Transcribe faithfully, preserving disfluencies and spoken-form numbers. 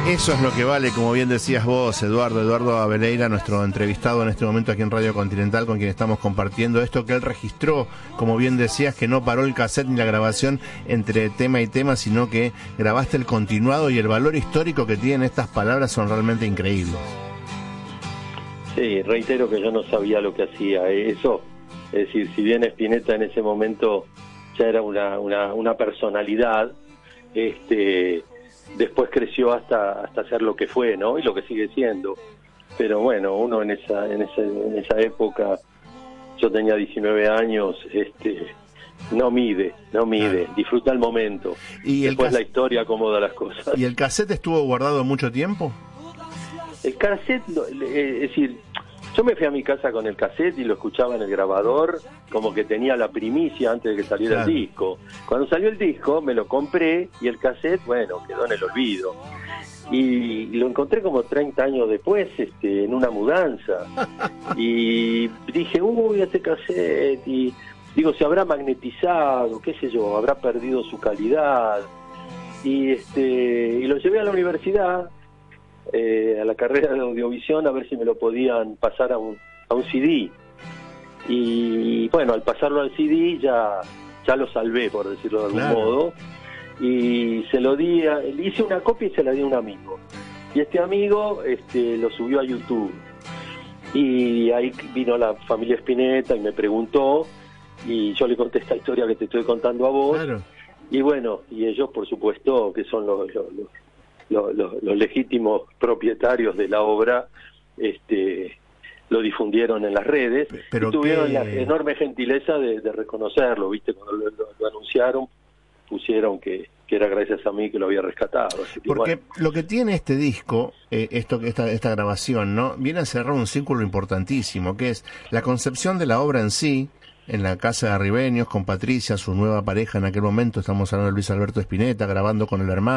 Eso es lo que vale, como bien decías vos, Eduardo, Eduardo Abeleira, nuestro entrevistado en este momento aquí en Radio Continental, con quien estamos compartiendo esto que él registró, como bien decías, que no paró el cassette ni la grabación entre tema y tema, sino que grabaste el continuado, y el valor histórico que tienen estas palabras son realmente increíbles. Sí, reitero que yo no sabía lo que hacía eso, es decir, si bien Spinetta en ese momento ya era una, una, una personalidad, este... después creció hasta hasta ser lo que fue, ¿no? Y lo que sigue siendo. Pero bueno, uno en esa en esa en esa época, yo tenía diecinueve años, este no mide, no mide, disfruta el momento. Y después la historia acomoda las cosas. ¿Y el cassette estuvo guardado mucho tiempo? El cassette, es decir, yo me fui a mi casa con el cassette y lo escuchaba en el grabador, como que tenía la primicia antes de que saliera claro. el disco. Cuando salió el disco, me lo compré y el cassette, bueno, quedó en el olvido. Y lo encontré como treinta años después, este, en una mudanza. Y dije, uy, este cassette, y digo, se habrá magnetizado, qué sé yo, habrá perdido su calidad. Y este y lo llevé a la universidad, Eh, a la carrera de audiovisión, a ver si me lo podían pasar a un a un C D, y bueno, al pasarlo al C D ya ya lo salvé, por decirlo de algún claro. modo, y se lo di a, hice una copia y se la di a un amigo, y este amigo este lo subió a YouTube, y ahí vino la familia Spinetta y me preguntó, y yo le conté esta historia que te estoy contando a vos, claro. y bueno, y ellos por supuesto que son los, los, los Los, los, los legítimos propietarios de la obra, este lo difundieron en las redes, pero y tuvieron que... la enorme gentileza de, de reconocerlo, viste, cuando lo, lo, lo anunciaron, pusieron que, que era gracias a mí que lo había rescatado. Así que, porque bueno. Lo que tiene este disco, eh, esto esta, esta grabación, ¿no? Viene a cerrar un círculo importantísimo, que es la concepción de la obra en sí, en la casa de Arribeños, con Patricia, su nueva pareja en aquel momento, estamos hablando de Luis Alberto Spinetta, grabando con el hermano.